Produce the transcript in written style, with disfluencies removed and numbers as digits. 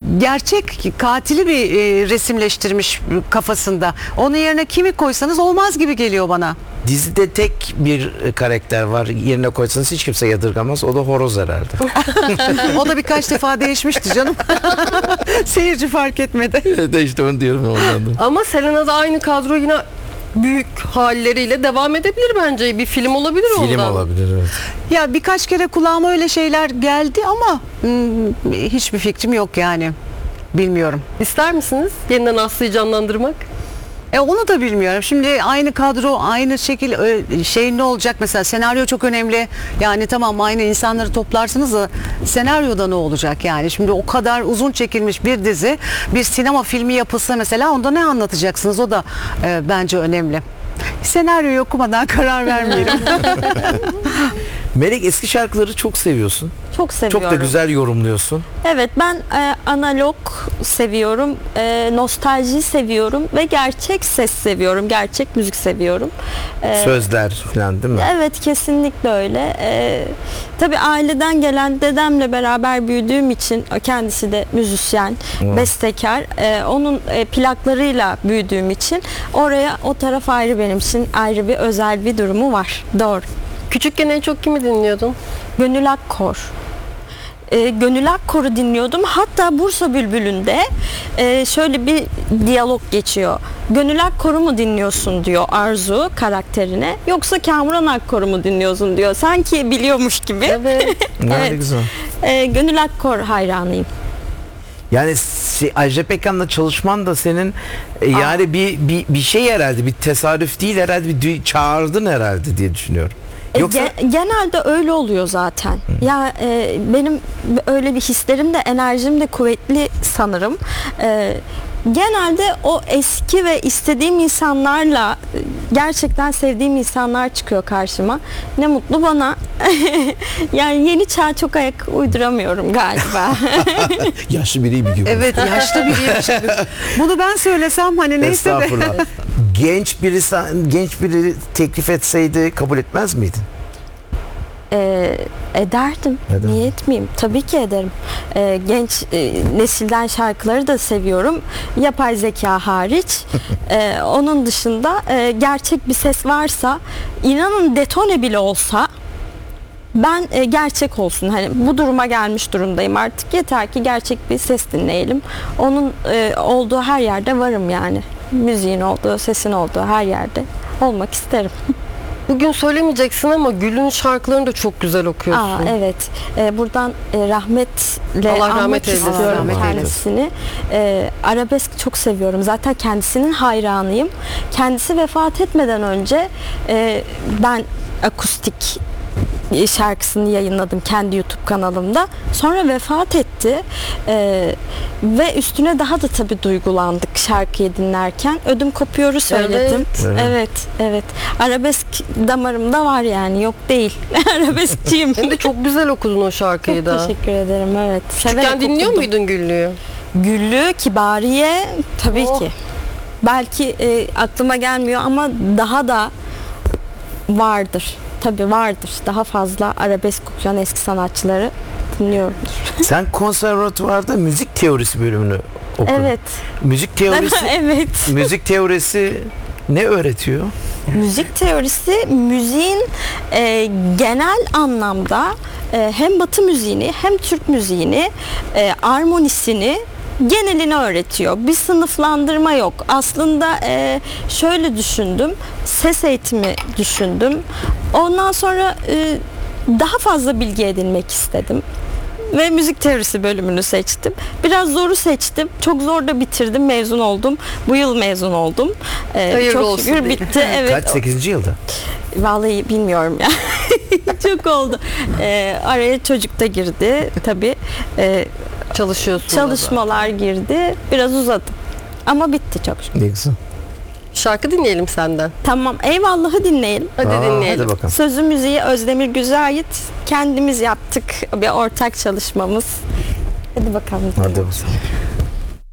gerçek katili bir resimleştirmiş kafasında. Onun yerine kimi koysanız olmaz gibi geliyor bana. Dizide tek bir karakter var. Yerine koysanız hiç kimse yadırgamaz. O da horoz herhalde. O da birkaç defa değişmişti canım. Seyirci fark etmedi. de işte onu diyorum ondan da. Ama Selena da aynı kadro yine büyük halleriyle devam edebilir bence. Bir film olabilir Film ondan. olabilir, evet. Ya birkaç kere kulağıma öyle şeyler geldi ama hiçbir fikrim yok yani. Bilmiyorum. İster misiniz yeniden Aslı'yı canlandırmak? Onu da bilmiyorum. Şimdi aynı kadro, aynı şekil şey ne olacak mesela, senaryo çok önemli. Yani tamam, aynı insanları toplarsınız da senaryoda ne olacak yani? Şimdi o kadar uzun çekilmiş bir dizi, bir sinema filmi yapılsa mesela, onda ne anlatacaksınız? O da bence önemli. Senaryoyu okumadan karar vermeyelim. Melek, eski şarkıları çok seviyorsun. Çok seviyorum. Çok da güzel yorumluyorsun. Evet, ben analog seviyorum, nostalji seviyorum ve gerçek ses seviyorum, gerçek müzik seviyorum. Sözler falan değil mi? Evet, kesinlikle öyle. Tabii aileden gelen, dedemle beraber büyüdüğüm için, kendisi de müzisyen, bestekar, onun plaklarıyla büyüdüğüm için oraya, o taraf ayrı benim için, ayrı bir özel bir durumu var. Doğru. Küçükken en çok kimi dinliyordun? Gönül Akkor. Gönül Akkor'u dinliyordum. Hatta Bursa Bülbülü'nde şöyle bir diyalog geçiyor. Gönül Akkor'u mu dinliyorsun diyor Arzu karakterine, yoksa Kamuran Akkor'u mu dinliyorsun diyor. Sanki biliyormuş gibi. Evet. Ne Evet. güzel. Gönül Akkor hayranıyım. Yani Ajda Pekkan'la çalışman da senin yani bir şey herhalde, bir tesadüf değil herhalde, bir çağırdın herhalde diye düşünüyorum. Yoksa Genelde öyle oluyor zaten. Ya benim öyle bir hislerim de, enerjim de kuvvetli sanırım. Genelde o eski ve istediğim insanlarla, gerçekten sevdiğim insanlar çıkıyor karşıma. Ne mutlu bana. Yani yeni çağa çok ayak uyduramıyorum galiba. yaşlı biri gibi. Evet, yaşlı biriymiş. Bunu ben söylesem hani neyse de. Estağfurullah. Genç biri teklif etseydi kabul etmez miydin? Ederdim. Neden? Niye etmeyeyim? Tabii ki ederim. Genç nesilden şarkıları da seviyorum. Yapay zeka hariç. Onun dışında gerçek bir ses varsa, inanın detone bile olsa, ben gerçek olsun. Hani bu duruma gelmiş durumdayım artık. Yeter ki gerçek bir ses dinleyelim. Onun olduğu her yerde varım yani. Müziğin olduğu, sesin olduğu her yerde olmak isterim. Bugün söylemeyeceksin ama Gül'ün şarkılarını da çok güzel okuyorsun. Evet. Buradan rahmetle Allah rahmet anmak eylesin. istiyorum Allah rahmet kendisini. Arabesk çok seviyorum. Zaten kendisinin hayranıyım. Kendisi vefat etmeden önce ben akustik şarkısını yayınladım kendi YouTube kanalımda. Sonra vefat etti. Ve üstüne daha da tabii duygulandık şarkıyı dinlerken. Ödüm kopuyoru söyledim. Evet. Arabesk damarımda var yani, yok değil. Arabeskçiyim. Hem de çok güzel okudun o şarkıyı da. Teşekkür ederim, evet. Küçükken dinliyor okudum. muydun Güllü'yü? Güllü, Kibariye tabii ki. Belki aklıma gelmiyor ama daha da vardır. Tabii vardır. Daha fazla arabesk okuyan eski sanatçıları dinliyorumdur. Sen konservatuvarda müzik teorisi bölümünü okudun. Evet. Müzik teorisi. Evet. Müzik teorisi ne öğretiyor? Müzik teorisi, müziğin genel anlamda hem Batı müziğini hem Türk müziğini, armonisini, genelini öğretiyor. Bir sınıflandırma yok. Aslında şöyle düşündüm. Ses eğitimi düşündüm. Ondan sonra daha fazla bilgi edinmek istedim. Ve müzik teorisi bölümünü seçtim. Biraz zoru seçtim. Çok zor da bitirdim. Mezun oldum. Bu yıl mezun oldum. Hayırlı çok olsun şükür diye. bitti. Evet. Kaç? 8. yılda? Vallahi bilmiyorum ya. Çok oldu. Araya çocuk da girdi. Tabii. Çalışıyorsun. Çalışmalar girdi. Biraz uzadı. Ama bitti çok şükür. Ne güzel. Şarkı dinleyelim senden. Tamam. Eyvallah'ı dinleyelim. Hadi dinleyelim. Hadi bakalım. Sözü müziği Özdemir Güz'e ait. Kendimiz yaptık. Bir ortak çalışmamız. Hadi bakalım. Hadi bakalım.